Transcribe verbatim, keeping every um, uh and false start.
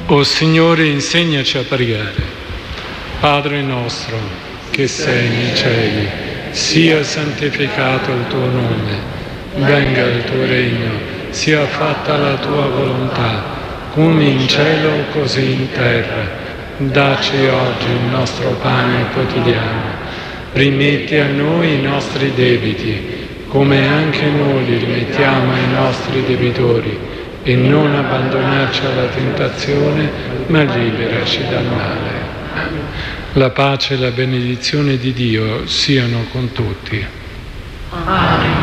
O Signore, insegnaci a pregare. Padre nostro, che sei nei cieli, sia santificato il tuo nome, venga il tuo regno, sia fatta la tua volontà, come in cielo così in terra. Dacci oggi il nostro pane quotidiano. Rimetti a noi i nostri debiti, come anche noi li rimettiamo ai nostri debitori, e non abbandonarci alla tentazione, ma liberaci dal male. La pace e la benedizione di Dio siano con tutti. Amen.